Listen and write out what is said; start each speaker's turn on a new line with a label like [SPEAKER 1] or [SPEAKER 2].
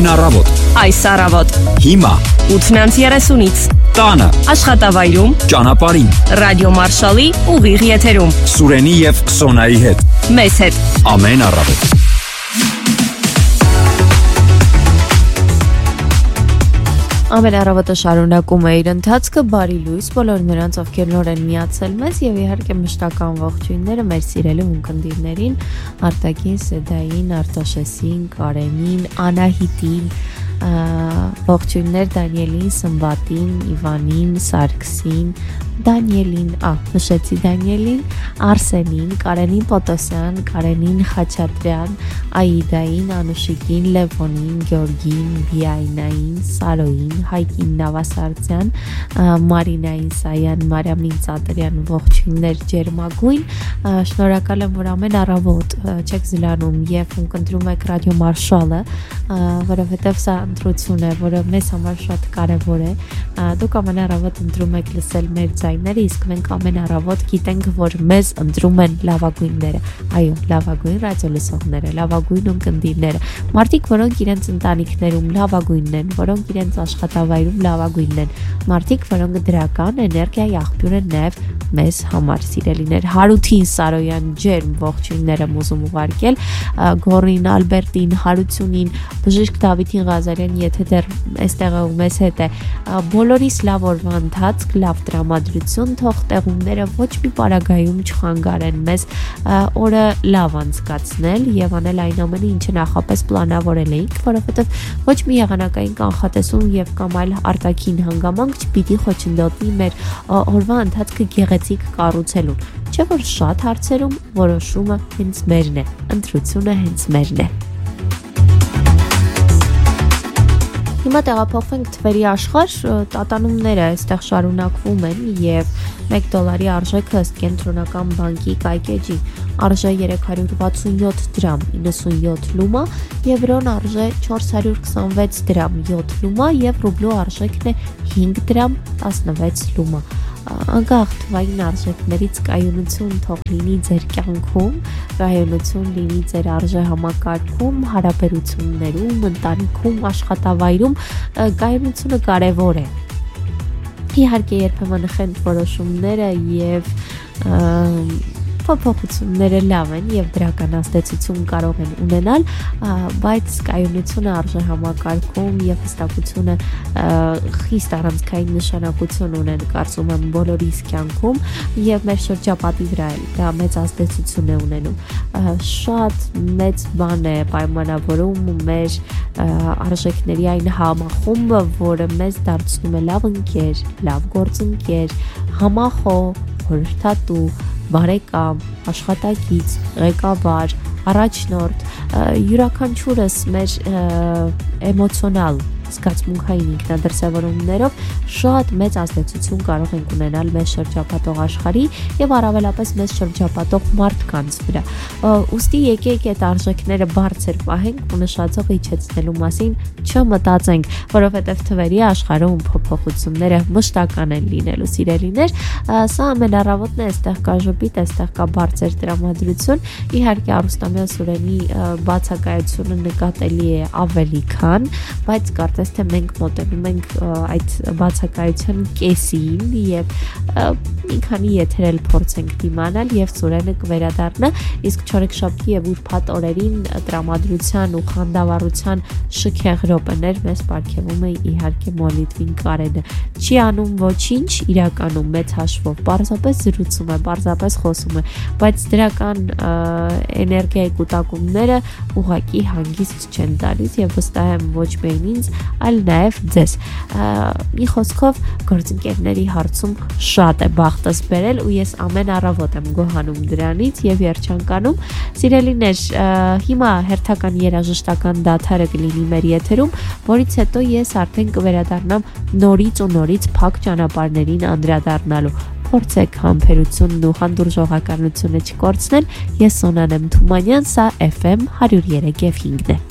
[SPEAKER 1] Առավոտ։
[SPEAKER 2] Այս առավոտ։
[SPEAKER 1] Հիմա
[SPEAKER 2] 8:30-ից
[SPEAKER 1] տանը
[SPEAKER 2] աշխատավայրում
[SPEAKER 1] ճանապարհին
[SPEAKER 2] ռադիո Մարշալի ուղիղ եթերում
[SPEAKER 1] Սուրենի եւ Սոնայի հետ
[SPEAKER 2] մեզ հետ
[SPEAKER 1] ամեն առավոտ։
[SPEAKER 3] Ամեն առավոտը շարունակում է իր ընթացքը, բարի լույս բոլոր նրանց, ովքեր նոր են միացել մեզ եւ իհարկե մշտական ողջույնները մեր սիրելի ունկնդիրներին, Արտակին, Սեդային, Արտաշեսին, Կարենին, Անահիտին, ողջույններ Դանիելին, Սմբատին, Իվանին, Սարգսին, Դանիելին, նշեցի Դանիելին, Արսենին, Կարենին Պոտոսյան, Կարենին Խաչատրյան, Աիդային, Անուշիկին, Լևոնին, Գյորգին, Բիայնային, Սարոյին, Հայկին Նավասարդյան, Մարինային Սայան, Մարիամին Ծատրյան, ողջույններ ջերմագույն, շնորհակալ եմ, որ ամեն առավոտ չեք զլանում եւ ունկնդրում եք ռադիո Մարշալը, որովհետեւ սա ընտրություն է, որը մեզ համար շատ կարեւոր է։ Դուք ամեն առավոտ ընտրում եք լսել մեր ձայները, իսկ մենք ամեն առավոտ գիտենք, որ մեզ ընտրում են լավագույնները։ Այո, լավագույն ռադիո լսողները, լավագույն ունկնդիրները, մարդիկ, որոնք իրենց ընտանիքներում լավագույնն են, որոնք իրենց աշխատավայրում լավագույնն են, մարդիկ, որոնք դրական էներգիայի աղբյուր են նաև մեզ համար, սիրելիներ։ Հարութին Սարոյան ջերմ ողջույններ եմ ուզում ուղարկել, Գորին, Ալբերտին, Հարությունին, Բժիշկ Դավիթին Ղազարյան, եթե դեռ այստեղ է ու մեզ հետ է, բոլորիս լավ օրվա ընթացք, լավ տրամադրություն, թող տեղումները ոչ մի պարագայում չխանգարեն մեզ օրը լավ անցկացնել եւ անել այն ամենը, ինչը նախապես պլանավորել էինք, որովհետեւ ոչ մի եղանակային կանխատեսում եւ կամ այլ արտաքին հանգամանք չպիտի խոչընդոտի մեր օրվա ընթացքը գեղեցիկ կառուցելուն։ Չէ՞ որ շատ հարցերում որոշումը հենց մերն է, ընտրությունը հենց մերն է։ Հիմա տեղափոխվենք Թվերի աշխարհ, տատանումները այստեղ շարունակվում են եւ $1 արժեքը ըստ կենտրոնական բանկի կայքեջի արժե 367 դրամ 97 լումա, եվրոն արժե 426 դրամ 7 լումա եւ ռուբլու արժեքն է 5 դրամ 16 լումա։ Անկախ թվային արժեքներից կայունություն թող լինի ձեր կյանքում, կայունություն լինի ձեր արժե համակարգում, հարաբերություններում, ընտանիքում, աշխատավայրում, կայունությունը կարևոր է։ Իհարկե երբեմն խենթ որոշումները եւ փոփոխությունները լավ են եւ դրական ազդեցություն կարող են ունենալ, բայց կայունությունը արժե համակարգում եւ հստակությունը խիստ առանցքային նշանակություն ունեն, կարծում եմ բոլորիս կյանքում եւ մեր շրջապատի վրա էլ դա մեծ ազդեցություն է ունենում։ Շատ մեծ բան է պայմանավորում մեր արժեքների այն համախումբը, որը մեզ դարձնում է լավ ընկեր, լավ գործընկեր, համախոհ, խորհրդատու, բարեկամ, աշխատակից, ղեկավար, առաջնորդ, յուրաքանչյուրս մեր էմոցիոնալ զգացմունքային ինքնադրսևորումներով շատ մեծ ազդեցություն կարող ենք ունենալ մեզ շրջապատող աշխարհի եւ առավելապես մեզ շրջապատող մարդկանց վրա։ Ուստի եկեք այդ արժեքները բարձր պահենք ու նշածով իջեցնելու մասին չմտածենք, որովհետեւ թվերի աշխարհում փոփոխությունները մշտական են լինելու, սիրելիներ, սա ամեն առավոտն է, այստեղ կա ժպիտ, այստեղ կա բարձր տրամադրություն, իհարկե Արուստամյան Սուրենի բացակայությունը նկատելի է ավելի քան, բայց թե մենք մոտենում ենք այդ բացակայության կեսին եւ մի քանի եթերել փորձենք դիմանալ եւ Սուրենը կվերադառնա, իսկ չորեքշաբթի եւ ուրբաթ օրերին տրամադրության ու խանդավառության շքեղ րոպեներ մեզ պարգևում է իհարկե մոլիտվին Կարենը։ Չի անում ոչինչ, իրականում մեծ հաշվով, պարզապես զրուցում է, պարզապես խոսում է, բայց դրական էներգիայի կուտակումները ուղղակի հանգիստ չեն տալիս եւ վստահ եմ ոչ միայն ինձ, այլ նաև ձեզ։ Մի խոսքով գործընկերների հարցում շատ է բախտս բերել ու ես ամեն առավոտ եմ գոհանում դրանից եւ երջանկանում։ Սիրելիներ, հիմա հերթական երաժշտական դադարը կլինի մեր եթերում, որից հետո ես արդեն կվերադառնամ նորից ու նորից փակ ճանապարհներին անդրադառնալու։ Փորձեք համբերությունն ու հանդուրժողականությունը չկորցնել։ Ես Սոնան եմ Թումանյան, սա FM 103.5-ն է։